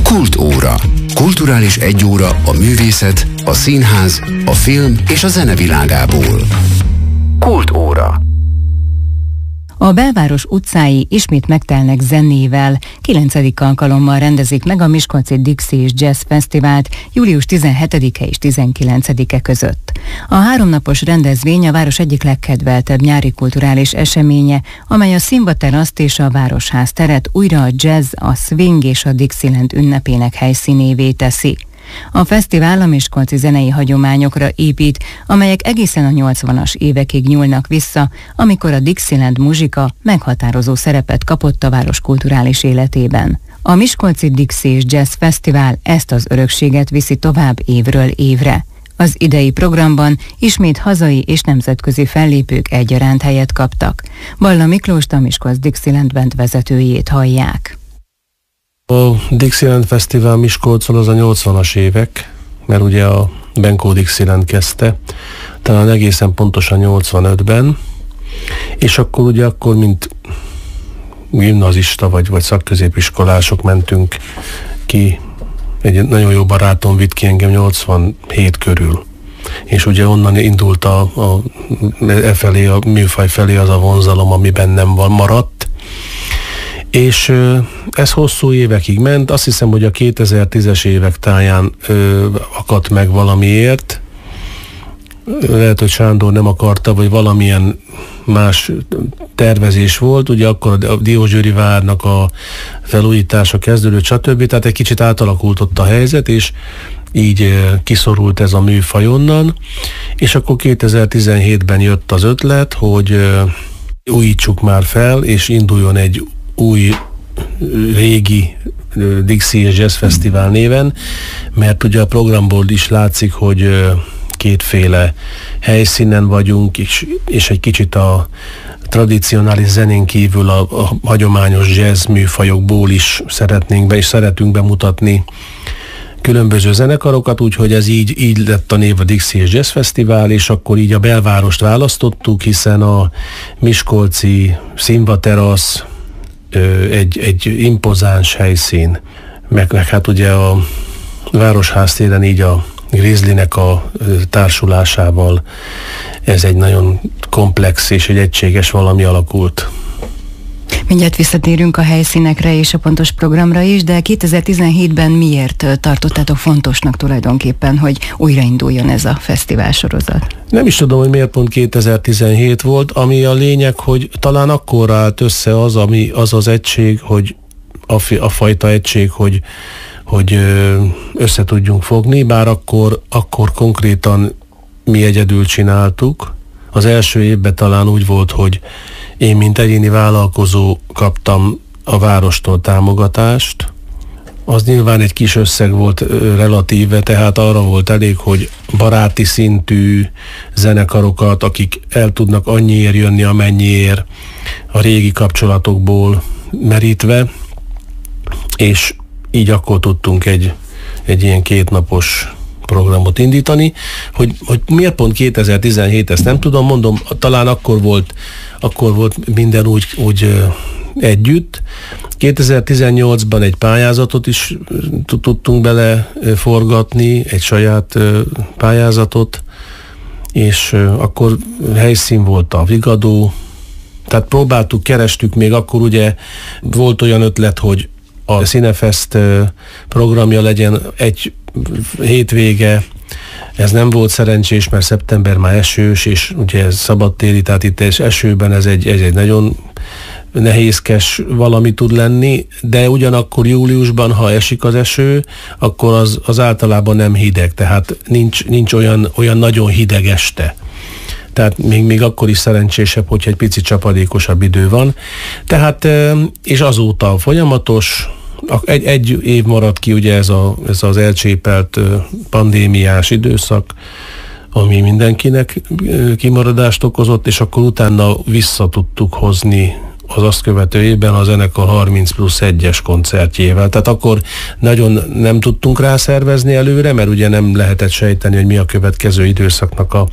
Kultóra. Kulturális egyóra a művészet, a színház, a film és a zene világából. Kultóra. A belváros utcái ismét megtelnek zenével. 9. alkalommal rendezik meg a Miskolci Dixie és Jazz Fesztivált július 17-e és 19-e között. A 3 napos rendezvény a város egyik legkedveltebb nyári kulturális eseménye, amely a Színva teraszt és a Városház teret újra a jazz, a swing és a Dixieland ünnepének helyszínévé teszi. A fesztivál a miskolci zenei hagyományokra épít, amelyek egészen a 80-as évekig nyúlnak vissza, amikor a Dixieland muzsika meghatározó szerepet kapott a város kulturális életében. A Miskolci Dixie és Jazz Fesztivál ezt az örökséget viszi tovább évről évre. Az idei programban ismét hazai és nemzetközi fellépők egyaránt helyet kaptak. Balla Miklóst, a Miskolc Dixieland Band vezetőjét hallják. A Dixieland Fesztivál Miskolcon az a 80-as évek, mert ugye a Benkó Dixieland kezdte, talán egészen pontosan 85-ben, és akkor mint gimnazista vagy szakközépiskolások mentünk ki, egy nagyon jó barátom vitt ki engem 87 körül. És ugye onnan indult a műfaj felé az a vonzalom, ami bennem maradt. És ez hosszú évekig ment, azt hiszem, hogy a 2010-es évek táján akadt meg valamiért. Lehet, hogy Sándor nem akarta, vagy valamilyen más tervezés volt, ugye akkor a Diósgyőri várnak a felújítása kezdődött, stb. Tehát egy kicsit átalakult ott a helyzet, és így kiszorult ez a műfaj onnan, és akkor 2017-ben jött az ötlet, hogy újítsuk már fel, és induljon egy új, régi Dixie és Jazz Fesztivál néven, mert ugye a programból is látszik, hogy kétféle helyszínen vagyunk, és egy kicsit a tradicionális zenén kívül a hagyományos jazz műfajokból is szeretünk bemutatni különböző zenekarokat, úgyhogy ez így lett a név a Dixie és Jazz Fesztivál, és akkor így a belvárost választottuk, hiszen a miskolci Színva terasz egy impozáns helyszín, meg hát ugye a Városház téren így a Grizzlynek a társulásával ez egy nagyon komplex és egy egységes valami alakult. Mindjárt visszatérünk a helyszínekre és a pontos programra is, de 2017-ben miért tartottátok fontosnak tulajdonképpen, hogy újrainduljon ez a fesztivál sorozat? Nem is tudom, hogy miért pont 2017 volt, ami a lényeg, hogy talán akkor állt össze az egység, hogy a fajta egység, hogy össze tudjunk fogni, bár akkor konkrétan mi egyedül csináltuk. Az első évben talán úgy volt, hogy én, mint egyéni vállalkozó kaptam a várostól támogatást. Az nyilván egy kis összeg volt relatíve, tehát arra volt elég, hogy baráti szintű zenekarokat, akik el tudnak annyiért jönni, amennyiért a régi kapcsolatokból merítve, és így akkor tudtunk egy ilyen 2 napos programot indítani. Hogy miért pont 2017, ezt nem tudom, mondom, talán akkor volt minden úgy együtt. 2018-ban egy pályázatot is tudtunk bele forgatni, egy saját pályázatot, és akkor helyszín volt a Vigadó, tehát kerestük, még akkor ugye volt olyan ötlet, hogy a Színefest programja legyen egy hétvége. Ez nem volt szerencsés, mert szeptember már esős, és ugye ez szabadtéri, tehát itt esőben ez egy nagyon nehézkes valami tud lenni, de ugyanakkor júliusban, ha esik az eső, akkor az általában nem hideg, tehát nincs olyan nagyon hideg este. Tehát még akkor is szerencsésebb, hogyha egy picit csapadékosabb idő van. Tehát, és azóta folyamatos, egy év maradt ki ugye ez az elcsépelt pandémiás időszak, ami mindenkinek kimaradást okozott, és akkor utána vissza tudtuk hozni az azt követő évben a zenekar 30+1-es koncertjével. Tehát akkor nagyon nem tudtunk rá szervezni előre, mert ugye nem lehetett sejteni, hogy mi a következő időszaknak a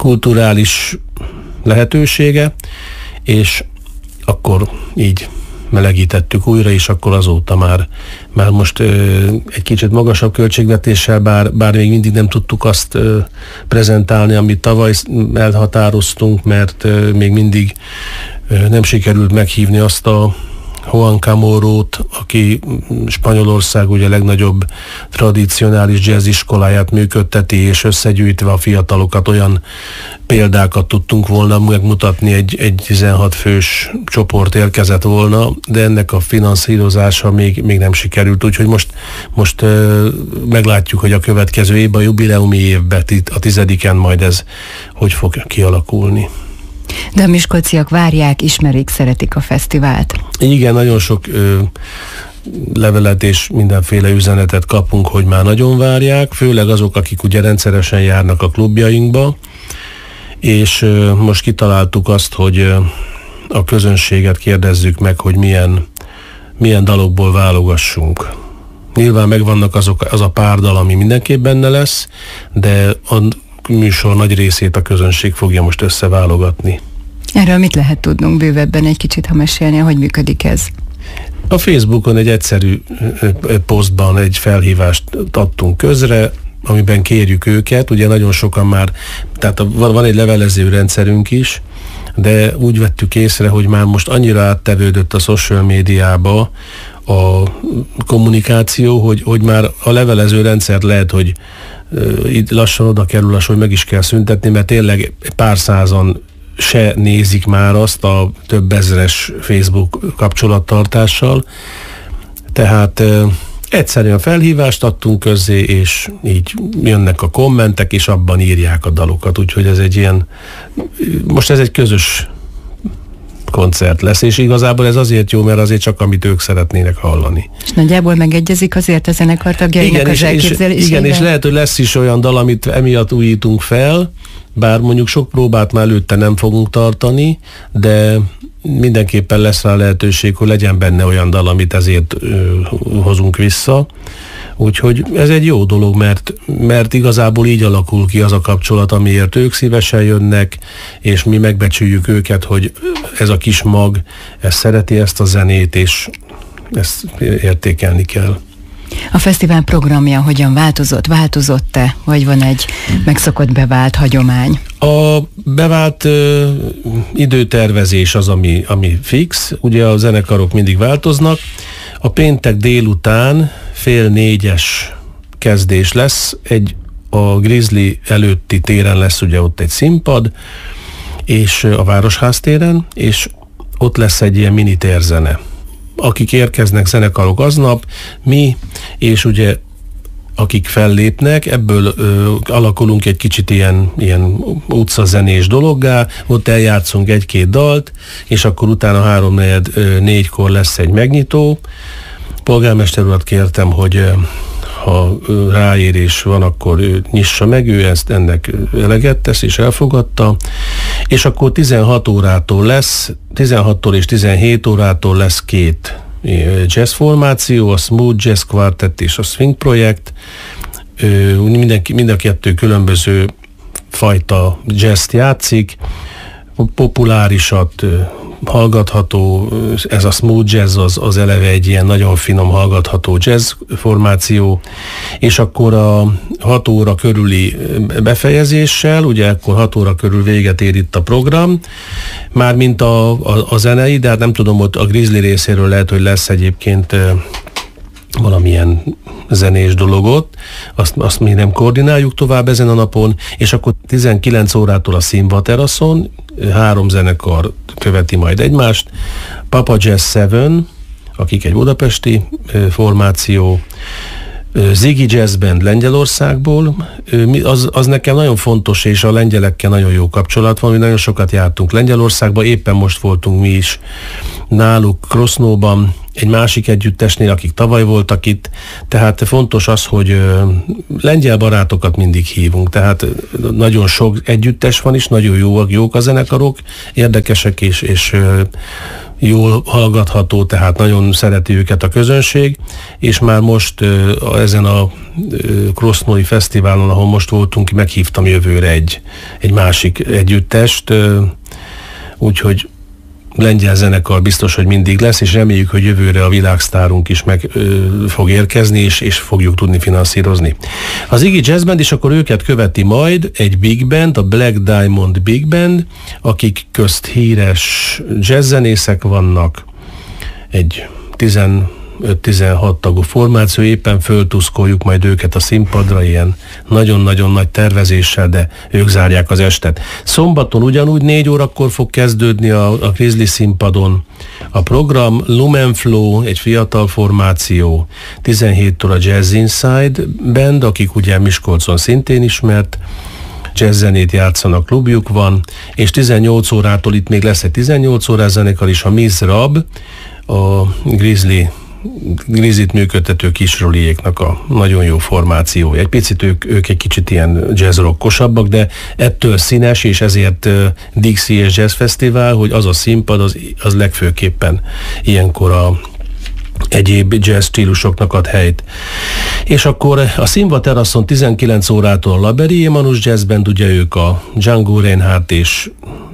kulturális lehetősége, és akkor így melegítettük újra, és akkor azóta már most egy kicsit magasabb költségvetéssel, bár még mindig nem tudtuk azt prezentálni, amit tavaly elhatároztunk, mert még mindig nem sikerült meghívni azt a Juan Camorót, aki Spanyolország ugye legnagyobb tradicionális jazz iskoláját működteti, és összegyűjtve a fiatalokat olyan példákat tudtunk volna megmutatni, egy 16 fős csoport érkezett volna, de ennek a finanszírozása még nem sikerült, úgyhogy most meglátjuk, hogy a következő évben, a jubileumi évben, a 10-en majd ez hogy fog kialakulni. De a miskolciak várják, ismerik, szeretik a fesztivált. Igen, nagyon sok levelet és mindenféle üzenetet kapunk, hogy már nagyon várják, főleg azok, akik ugye rendszeresen járnak a klubjainkba, és most kitaláltuk azt, hogy a közönséget kérdezzük meg, hogy milyen dalokból válogassunk. Nyilván megvannak az a pár dal, ami mindenképp benne lesz, de a műsor nagy részét a közönség fogja most összeválogatni. Erről mit lehet tudnunk bővebben egy kicsit, ha mesélni, hogy működik ez? A Facebookon egy egyszerű posztban egy felhívást adtunk közre, amiben kérjük őket, ugye nagyon sokan már, tehát van egy levelező rendszerünk is, de úgy vettük észre, hogy már most annyira áttevődött a social médiába a kommunikáció, hogy már a levelező rendszer lehet, hogy itt lassan oda kerül, hogy meg is kell szüntetni, mert tényleg pár százan se nézik már azt a több ezres Facebook kapcsolattartással. Tehát egyszerűen felhívást adtunk közzé, és így jönnek a kommentek, és abban írják a dalokat. Úgyhogy ez egy ilyen, most ez egy közös koncert lesz, és igazából ez azért jó, mert azért csak amit ők szeretnének hallani. És nagyjából megegyezik azért a zenekar tagjainak az elképzelésével? Igen, és lehet, hogy lesz is olyan dal, amit emiatt újítunk fel, bár mondjuk sok próbát már előtte nem fogunk tartani, de mindenképpen lesz rá lehetőség, hogy legyen benne olyan dal, amit ezért hozunk vissza. Úgyhogy ez egy jó dolog, mert igazából így alakul ki az a kapcsolat, amiért ők szívesen jönnek, és mi megbecsüljük őket, hogy ez a kis mag, ez szereti ezt a zenét, és ezt értékelni kell. A fesztivál programja hogyan változott? Változott-e? Vagy van egy megszokott bevált hagyomány? A bevált időtervezés az, ami fix. Ugye a zenekarok mindig változnak. A péntek délután 3:30 kezdés lesz. A Grizzly előtti téren lesz ugye ott egy színpad, és a Városház téren, és ott lesz egy ilyen mini térzene. Akik érkeznek, zenekarok aznap, mi, és ugye akik fellépnek, ebből alakulunk egy kicsit ilyen utcazenés dologgá, ott eljátszunk 1-2 dalt, és akkor utána 3-4-kor lesz egy megnyitó. Polgármester urat kértem, hogy ha ráérés van, akkor ő nyissa meg, ő ennek eleget tesz, és elfogadta, és akkor 16 órától lesz, 16-tól és 17 órától lesz 2 jazz formáció, a Smooth Jazz Quartet és a Swing Projekt. Mind a kettő különböző fajta jazzt játszik, populárisat, hallgatható, ez a smooth jazz az eleve egy ilyen nagyon finom hallgatható jazz formáció, és akkor a 6 óra körüli befejezéssel, ugye akkor 6 óra körül véget ér itt a program, mármint a zenei, de hát nem tudom, hogy a Grizzly részéről lehet, hogy lesz egyébként valamilyen zenés dologot, azt mi nem koordináljuk tovább ezen a napon, és akkor 19 órától a Színva teraszon 3 zenekar követi majd egymást, Papa Jazz 7, akik egy budapesti formáció, Ziggy Jazz Band Lengyelországból, az nekem nagyon fontos, és a lengyelekkel nagyon jó kapcsolat van, mi nagyon sokat jártunk Lengyelországba, éppen most voltunk mi is náluk Krosznóban, egy másik együttesnél, akik tavaly voltak itt, tehát fontos az, hogy lengyel barátokat mindig hívunk, tehát nagyon sok együttes van is, nagyon jók a zenekarok, érdekesek és jól hallgatható, tehát nagyon szereti őket a közönség, és már most ezen a Krosznói Fesztiválon, ahol most voltunk, meghívtam jövőre egy másik együttest, úgyhogy lengyel zenekar biztos, hogy mindig lesz, és reméljük, hogy jövőre a világsztárunk is meg fog érkezni, és fogjuk tudni finanszírozni. Az Iggy Jazz Band, és akkor őket követi majd egy big band, a Black Diamond Big Band, akik közt híres jazzzenészek vannak, egy 15-16 tagú formáció, éppen föltuszkoljuk majd őket a színpadra, ilyen nagyon-nagyon nagy tervezéssel, de ők zárják az estet. Szombaton ugyanúgy 4 órakor fog kezdődni a Grizzly színpadon a program. Lumen Flow, egy fiatal formáció, 17-től a Jazz Inside Band, akik ugye Miskolcon szintén ismert jazzzenét játszanak, klubjuk van, és 18 órától itt még lesz egy 18 órás zenekar is, a Miss Rab, a Grizzlyt működtető kisroliéknak a nagyon jó formációja. Egy picit ők egy kicsit ilyen jazzrockosabbak, de ettől színes, és ezért Dixie és Jazz Fesztivál, hogy az a színpad, az legfőképpen ilyenkor a egyéb jazz stílusoknak ad helyt. És akkor a Színva teraszon 19 órától a Laberi Emanus Jazz Band, ugye ők a Django Reinhardt és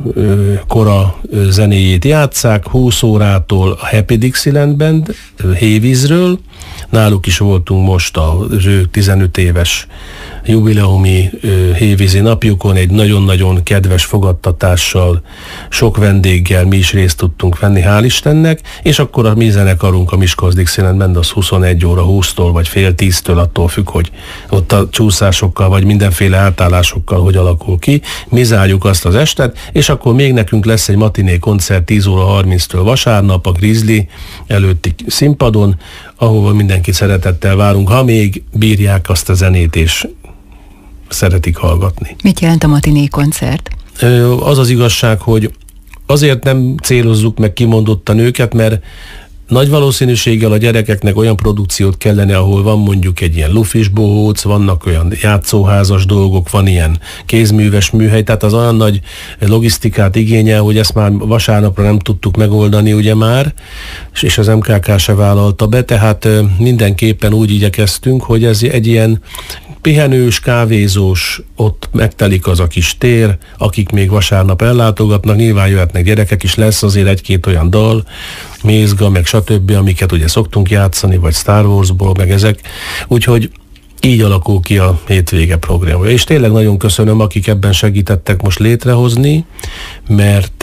kora zenéjét játsszák, 20 órától a Happy Dixieland Band Hévízről, náluk is voltunk most a 15 éves jubileumi hévízi napjukon, egy nagyon-nagyon kedves fogadtatással, sok vendéggel mi is részt tudtunk venni, hál' Istennek, és akkor a mi zenekarunk, a Miskolc Dixieland Band, az 21 óra 20-tól, vagy fél 10-től, attól függ, hogy ott a csúszásokkal, vagy mindenféle átállásokkal hogy alakul ki. Mi zárjuk azt az estet, és akkor még nekünk lesz egy matiné koncert 10 óra 30-től vasárnap a Grizzly előtti színpadon, ahova mindenkit szeretettel várunk, ha még bírják azt a zenét, és szeretik hallgatni. Mit jelent a matiné koncert? Az az igazság, hogy azért nem célozzuk meg kimondottan őket, mert nagy valószínűséggel a gyerekeknek olyan produkciót kellene, ahol van mondjuk egy ilyen lufis bohóc, vannak olyan játszóházas dolgok, van ilyen kézműves műhely, tehát az olyan nagy logisztikát igényel, hogy ezt már vasárnapra nem tudtuk megoldani ugye már, és az MKK se vállalta be, tehát mindenképpen úgy igyekeztünk, hogy ez egy ilyen pihenős, kávézós, ott megtelik az a kis tér, akik még vasárnap ellátogatnak, nyilván jöhetnek gyerekek is, lesz azért egy-két olyan dal, Mézga, meg stb., amiket ugye szoktunk játszani, vagy Star Warsból, meg ezek, úgyhogy így alakul ki a hétvége programja. És tényleg nagyon köszönöm, akik ebben segítettek most létrehozni, mert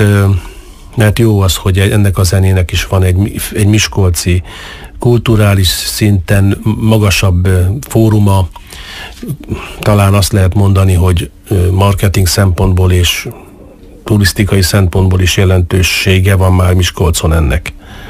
jó az, hogy ennek a zenének is van egy miskolci kulturális szinten magasabb fóruma, talán azt lehet mondani, hogy marketing szempontból és turisztikai szempontból is jelentősége van már Miskolcon ennek.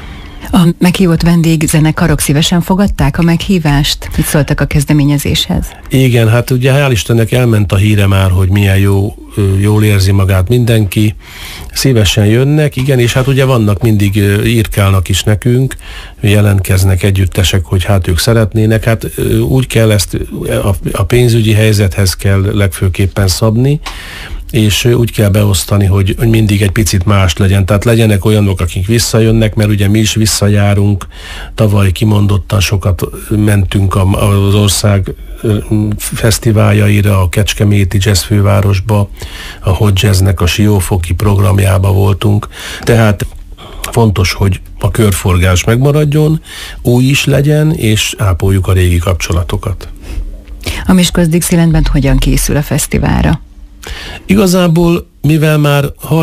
A meghívott vendégzenekarok szívesen fogadták a meghívást? Mit szóltak a kezdeményezéshez? Igen, hát ugye hál' Istennek elment a híre már, hogy milyen jól érzi magát mindenki, szívesen jönnek, igen, és hát ugye vannak mindig, írkálnak is nekünk, jelentkeznek együttesek, hogy hát ők szeretnének, hát úgy kell ezt a pénzügyi helyzethez kell legfőképpen szabni, és úgy kell beosztani, hogy mindig egy picit más legyen. Tehát legyenek olyanok, akik visszajönnek, mert ugye mi is visszajárunk. Tavaly kimondottan sokat mentünk az ország fesztiváljaira, a Kecskeméti Jazz Fővárosba, a Hot Jazznek a Siófoki programjába voltunk. Tehát fontos, hogy a körforgás megmaradjon, új is legyen, és ápoljuk a régi kapcsolatokat. A Miskolc Dixieland Band hogyan készül a fesztiválra? Igazából, mivel már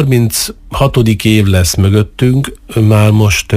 36. év lesz mögöttünk, már most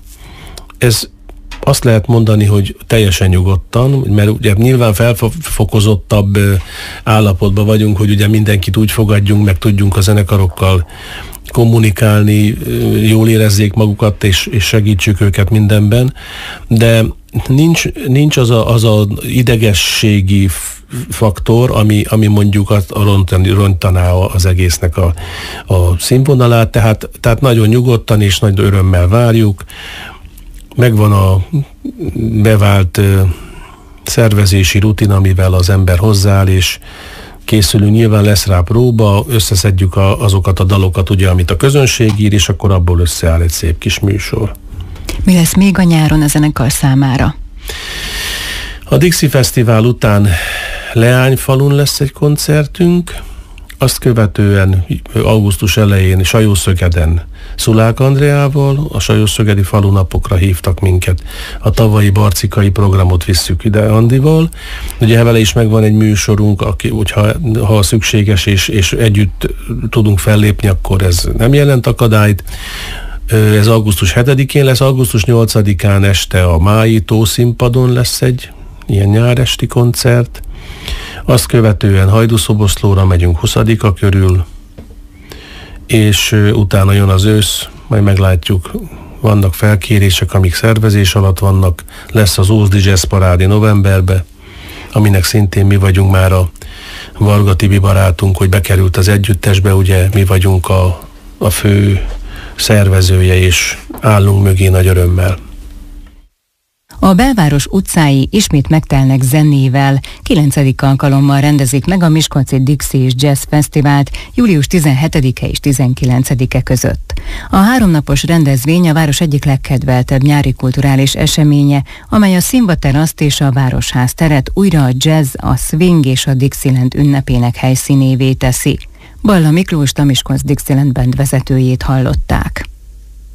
ez azt lehet mondani, hogy teljesen nyugodtan, mert ugye nyilván felfokozottabb állapotban vagyunk, hogy ugye mindenkit úgy fogadjunk, meg tudjunk a zenekarokkal kommunikálni, jól érezzék magukat, és segítsük őket mindenben, de nincs az a idegességi faktor, ami mondjuk rontaná az egésznek a színvonalát, tehát nagyon nyugodtan és nagy örömmel várjuk. Megvan a bevált szervezési rutin, amivel az ember hozzááll, és készülünk, nyilván lesz rá próba, összeszedjük azokat a dalokat, ugye, amit a közönség ír, és akkor abból összeáll egy szép kis műsor. Mi lesz még a nyáron a zenekar számára? A Dixie Fesztivál után Leányfalun lesz egy koncertünk, azt követően augusztus elején Sajószögeden Szulák Andreával, a Sajószögedi falunapokra hívtak minket. A tavalyi barcikai programot visszük ide Andival. Ugye vele is megvan egy műsorunk, ha szükséges és együtt tudunk fellépni, akkor ez nem jelent akadályt. Ez augusztus 7-én lesz, augusztus 8-án este a Mái Tószínpadon lesz egy ilyen nyáresti koncert. Azt követően Hajdúszoboszlóra megyünk 20-a körül, és utána jön az ősz, majd meglátjuk, vannak felkérések, amik szervezés alatt vannak, lesz az Ózdi Jazz Parádi novemberbe, aminek szintén mi vagyunk már a Varga Tibi barátunk, hogy bekerült az együttesbe, ugye mi vagyunk a fő szervezője, és állunk mögé nagy örömmel. A belváros utcái ismét megtelnek zenével. 9. alkalommal rendezik meg a Miskolci Dixie és Jazz Fesztivált július 17-e és 19-e között. A 3 napos rendezvény a város egyik legkedveltebb nyári kulturális eseménye, amely a Színva teraszt és a Városház teret újra a jazz, a swing és a Dixieland ünnepének helyszínévé teszi. Balla Miklóst, a Miskolc Dixieland Band vezetőjét hallották.